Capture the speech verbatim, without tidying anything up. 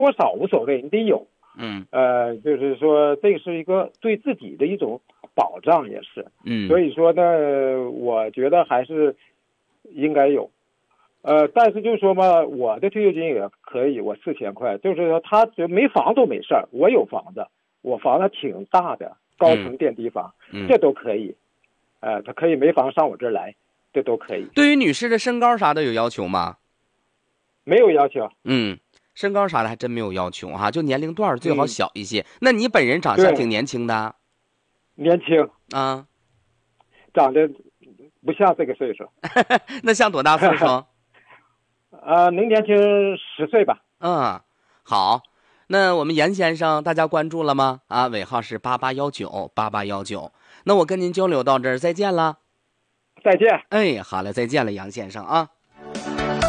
多少无所谓，你得有。 嗯呃，就是说这是一个对自己的一种保障，也是。 嗯， 所以说呢，我觉得还是应该有。呃，但是就是说嘛，我的退休金也可以，我四千块，就是说他就没房都没事儿，我有房子，我房子挺大的，高层电梯房， 嗯， 这都可以。呃，他可以没房上我这儿来，这都可以。 对于女士的身高啥的有要求吗？ 没有要求。 嗯，身高啥的还真没有要求哈，就年龄段最好嗯， 小一些。那你本人长相挺年轻的年轻， 啊， 长得不像这个岁数。 那像多大岁数？ 啊，能年轻十岁吧。 嗯，好，那我们严先生大家关注了吗？啊，尾号是八八幺九八八幺九。那我跟您交流到这儿，再见了。 再见。 哎，好嘞，再见了，杨先生啊。